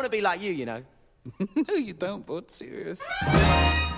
to be like you know. No, you don't, bud. Serious.